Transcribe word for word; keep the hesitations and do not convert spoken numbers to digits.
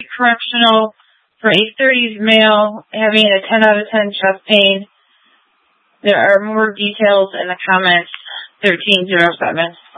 Correctional for eight thirties male having a ten out of ten chest pain. There are more details in the comments thirteen oh seven.